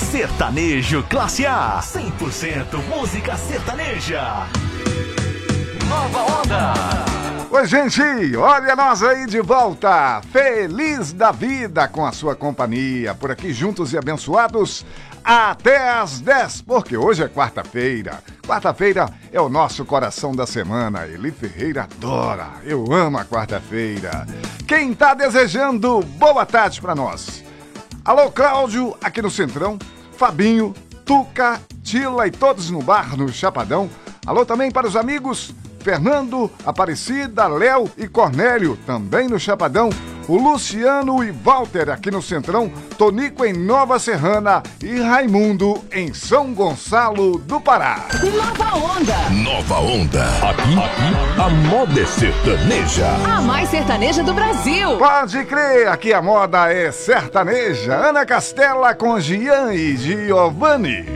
Sertanejo Classe A, 100% música sertaneja. Nova Onda. Oi, gente, olha nós aí de volta, feliz da vida com a sua companhia, por aqui juntos e abençoados até às 10, porque hoje é quarta-feira. Quarta-feira é o nosso coração da semana. Eli Ferreira adora, eu amo a quarta-feira. Quem tá desejando boa tarde pra nós? Alô, Cláudio, aqui no Centrão, Fabinho, Tuca, Tila e todos no bar no Chapadão. Alô também para os amigos Fernando, Aparecida, Léo e Cornélio, também no Chapadão. O Luciano e Walter aqui no Centrão, Tonico em Nova Serrana e Raimundo em São Gonçalo do Pará. Nova Onda. Nova Onda. Aqui a moda é sertaneja. A mais sertaneja do Brasil. Pode crer, aqui a moda é sertaneja. Ana Castela com Gian e Giovanni.